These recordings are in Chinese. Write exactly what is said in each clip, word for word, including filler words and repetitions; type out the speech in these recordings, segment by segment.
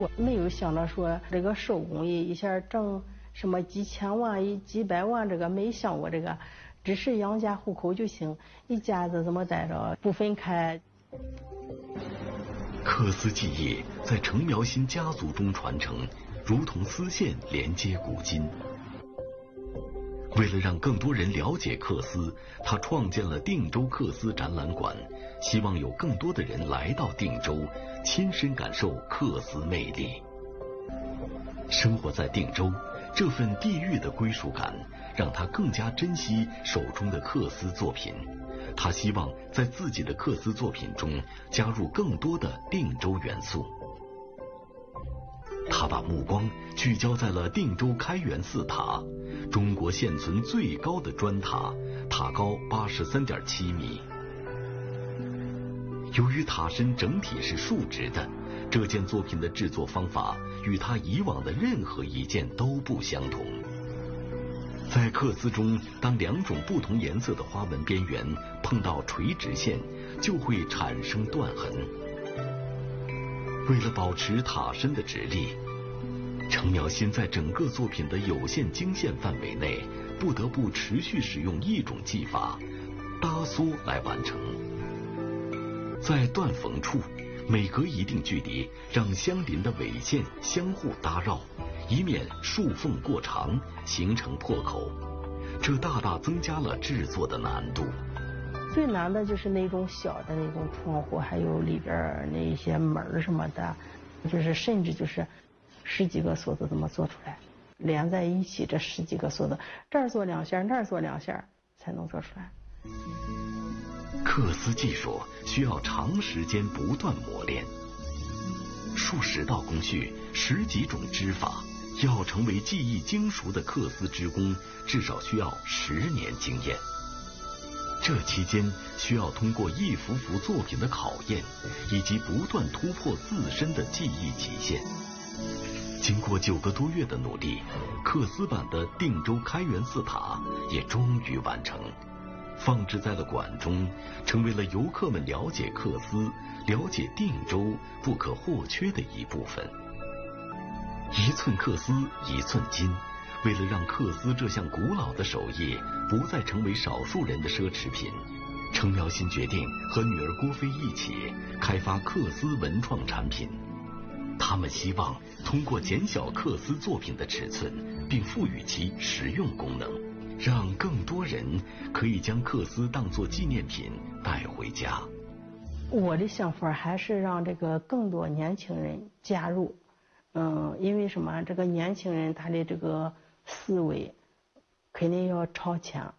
我没有想到说这个手工艺一下挣什么几千万、一几百万，这个没想过这个，只是养家糊口就行，一家子这么待着不分开。 缂丝技艺在程苗新家族中传承，如同丝线连接古今。为了让更多人了解缂丝，他创建了定州缂丝展览馆，希望有更多的人来到定州，亲身感受缂丝魅力。生活在定州，这份地域的归属感让他更加珍惜手中的缂丝作品。他希望在自己的缂丝作品中加入更多的定州元素。他把目光聚焦在了定州开元寺塔，中国现存最高的砖塔，塔高八十三点七米。由于塔身整体是竖直的，这件作品的制作方法与他以往的任何一件都不相同。在缂丝中，当两种不同颜色的花纹边缘碰到垂直线，就会产生断痕。为了保持塔身的直立，程苗新在整个作品的有限经线范围内，不得不持续使用一种技法——搭梭来完成。在断缝处，每隔一定距离，让相邻的纬线相互搭绕，以免竖缝过长，形成破口。这大大增加了制作的难度。 最难的就是那种小的那种窗户，还有里边那些门什么的，就是甚至就是十几个锁子怎么做出来，连在一起这十几个锁子，这儿做两下，那儿做两下，才能做出来。 缂丝技术需要长时间不断磨练，数十道工序，十几种织法，要成为技艺精熟的缂丝织工，至少需要十年经验。这期间需要通过一幅幅作品的考验，以及不断突破自身的技艺极限。经过九个多月的努力，缂丝版的定州开元寺塔也终于完成，放置在了馆中，成为了游客们了解缂丝、了解定州不可或缺的一部分。一寸缂丝一寸金，为了让缂丝这项古老的手艺不再成为少数人的奢侈品，程苗新决定和女儿郭飞一起开发缂丝文创产品。他们希望通过减小缂丝作品的尺寸，并赋予其实用功能，让更多人可以将缂丝当作纪念品带回家。 我的想法还是让这个更多年轻人加入，嗯，因为什么？这个年轻人他的这个思维肯定要超前。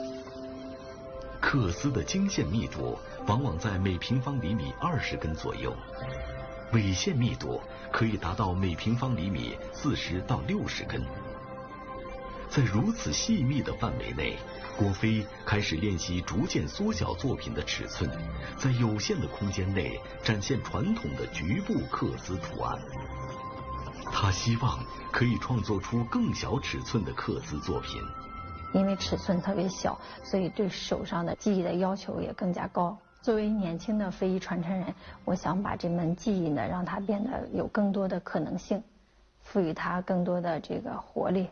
缂丝的经线密度往往在每平方厘米二十根左右，纬线密度可以达到每平方厘米四十到六十根。在如此细密的范围内，郭飞开始练习逐渐缩小作品的尺寸，在有限的空间内展现传统的局部缂丝图案。他希望可以创作出更小尺寸的缂丝作品。 因为尺寸特别小，所以对手上的技艺的要求也更加高。作为年轻的非遗传承人，我想把这门技艺呢，让它变得有更多的可能性，赋予它更多的这个活力。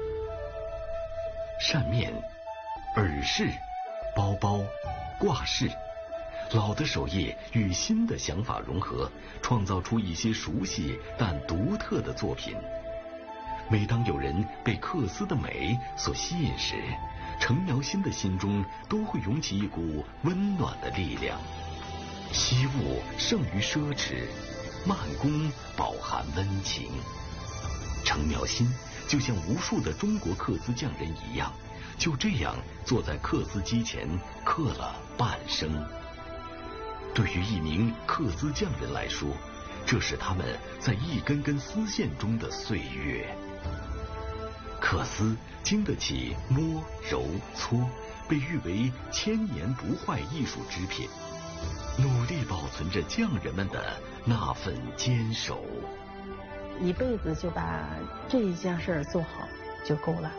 扇面、耳饰、包包、挂饰，老的手艺与新的想法融合，创造出一些熟悉但独特的作品。每当有人被缂丝的美所吸引时，程苗新的心中都会涌起一股温暖的力量。惜物胜于奢侈，慢工饱含温情。程苗新就像无数的中国缂丝匠人一样，就这样坐在缂丝机前刻了半生。对于一名缂丝匠人来说，这是他们在一根根丝线中的岁月。缂丝经得起摸揉搓，被誉为千年不坏艺术织品，努力保存着匠人们的那份坚守。 一辈子就把这一件事做好就够了。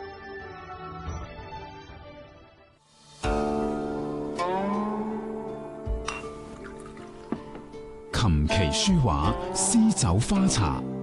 看奇書畫詩酒花茶。